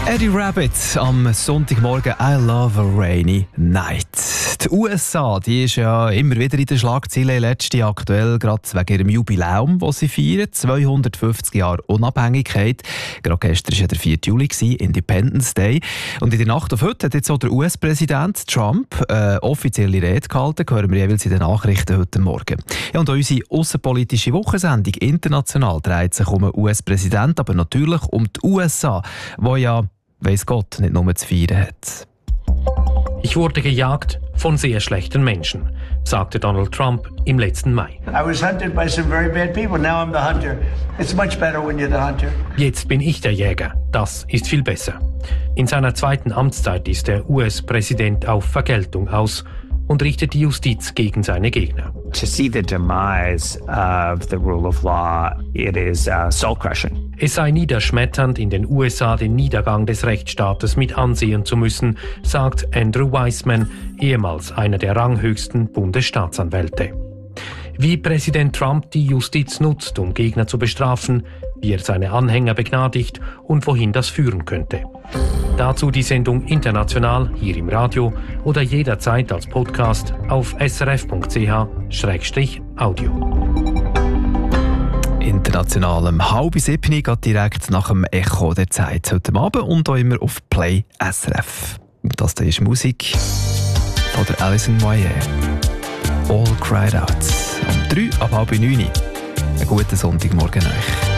Eddie Rabbit am Sonntagmorgen «I love a rainy night». Die USA, die ist ja immer wieder in den Schlagzeilen, letzte aktuell gerade wegen ihrem Jubiläum, das sie feiern, 250 Jahre Unabhängigkeit. Gerade gestern war ja der 4. Juli, Independence Day. Und in der Nacht auf heute hat jetzt auch der US-Präsident Trump offizielle Rede gehalten, hören wir jeweils in den Nachrichten heute Morgen. Ja, und unsere außenpolitische Wochensendung international dreht sich um den US-Präsident, aber natürlich um die USA, wo ja, weiss Gott, nicht nur zu feiern hat. Ich wurde gejagt von sehr schlechten Menschen, sagte Donald Trump im letzten Mai. I was hunted by some very bad people. Now I'm the hunter. It's much better when you're the hunter. Jetzt bin ich der Jäger. Das ist viel besser. In seiner zweiten Amtszeit ist der US-Präsident auf Vergeltung aus und richtet die Justiz gegen seine Gegner. To see the demise of the rule of law, it is soul-crushing. Es sei niederschmetternd, in den USA den Niedergang des Rechtsstaates mit ansehen zu müssen, sagt Andrew Weissman, ehemals einer der ranghöchsten Bundesstaatsanwälte. Wie Präsident Trump die Justiz nutzt, um Gegner zu bestrafen, wie er seine Anhänger begnadigt und wohin das führen könnte. Dazu die Sendung international hier im Radio oder jederzeit als Podcast auf srf.ch/audio. International um 6:30 geht direkt nach dem Echo der Zeit heute Abend und auch immer auf Play SRF. Das hier ist Musik von der Alison Moyet. All Cried Out. Um 3 ab halb 9. Einen guten Sonntagmorgen euch.